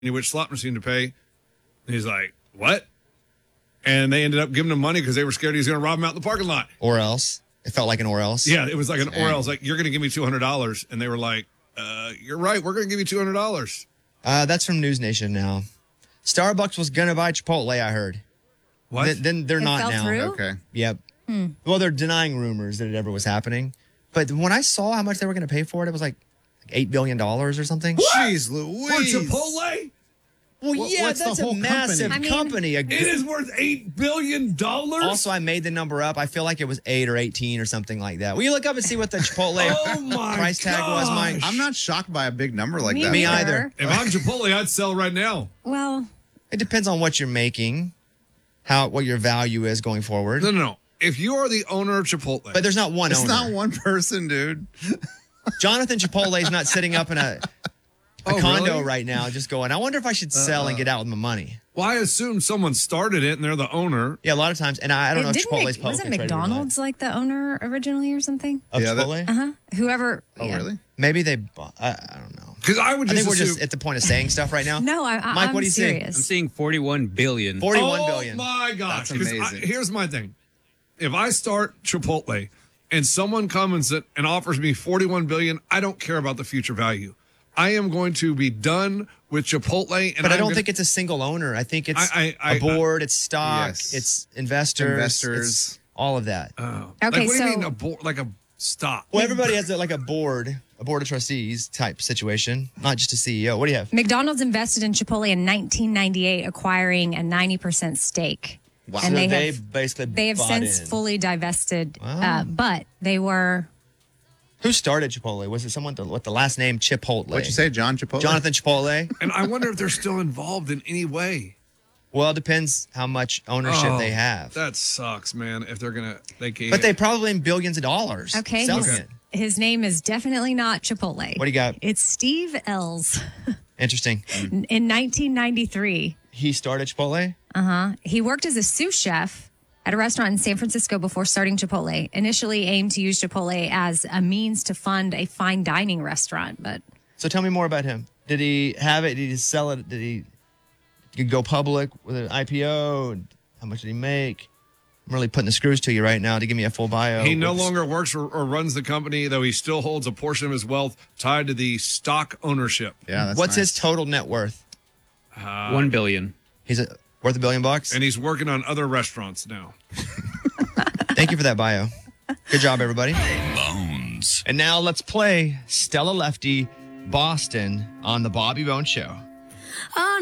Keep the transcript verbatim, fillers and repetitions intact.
which slot machine to pay. And he's like, what? And they ended up giving him money because they were scared he was going to rob him out in the parking lot. Or else. It felt like an or else. Yeah, it was like an Dang. or else. Like, you're going to give me two hundred dollars. And they were like, uh, you're right. We're going to give you two hundred dollars. Uh, that's from News Nation now. Starbucks was going to buy Chipotle, I heard. What? Th- then they're It not fell now. through? Okay. Yep. Hmm. Well, they're denying rumors that it ever was happening. But when I saw how much they were going to pay for it, it was like eight billion dollars or something. Jeez For Louise. Chipotle? Well, What- yeah, what's the that's a whole massive company? company. I mean- A- It is worth eight billion dollars? Also, I made the number up. I feel like it was eight or eighteen or something like that. Will you look up and see what the Chipotle Oh, my price tag was, Mike? gosh. I'm not shocked by a big number like Me that. Me neither. either. If I'm Chipotle, I'd sell right now. Well, It depends on what you're making, how what your value is going forward. No, no, no. If you are the owner of Chipotle, But there's not one It's owner. not one person, dude. Jonathan Chipotle is not sitting up in a, a Oh, condo really? right now just going, I wonder if I should sell and get out with my money. well, I assume someone started it and they're the owner. Yeah, a lot of times. And I, I don't know if didn't Chipotle's Mc- publicly wasn't traded or not. McDonald's like the owner originally or something? Of Yeah, that- Chipotle? Uh huh. Whoever. Oh, yeah. really? Maybe they bought, I, I don't know. Because I would I just think we're assume, just at the point of saying stuff right now. No, I, I, Mike, I'm what do you see? serious. I'm seeing forty-one billion. forty-one oh, billion. my gosh. That's 'Cause I- amazing. here's my thing. If I start Chipotle and someone comes and, and offers me forty-one billion dollars, I don't care about the future value. I am going to be done with Chipotle. And But I I'm don't gonna- think it's a single owner. I think it's I- I- I- a board, it's stock, Yes. it's investors, Investors. it's all of that. Oh. Okay, like, what do you so- mean a board, like a stock? well, everybody has a, like a board, a board of trustees type situation, not just a C E O. What do you have? McDonald's invested in Chipotle in nineteen ninety-eight, acquiring a ninety percent stake. Wow. And So they, they have basically they have bought since in. fully divested, Wow. uh, but they were. Who started Chipotle? Was it someone with the last name Chipotle? What'd you say, John Chipotle? Jonathan Chipotle? And I wonder if they're still involved in any way. Well, it depends how much ownership Oh, they have. That sucks, man. If they're going to, they can't. But they probably in billions of dollars Okay, selling his, it. his name is definitely not Chipotle. What do you got? It's Steve Ells. Interesting. In nineteen ninety-three, He started Chipotle? he worked as a sous chef at a restaurant in San Francisco before starting Chipotle. Initially aimed to use Chipotle as a means to fund a fine dining restaurant, but So tell me more about him. Did he have it? Did he sell it? Did he, did he go public with an I P O? How much did he make? I'm really putting the screws to you right now to give me a full bio. He no What's- longer works or, or runs the company, though he still holds a portion of his wealth tied to the stock ownership. Yeah, that's What's nice. his total net worth? One billion. He's a, worth a billion bucks? And he's working on other restaurants now. Thank you for that bio. Good job, everybody. Bones. And now let's play Stella Lefty Boston on the Bobby Bones Show.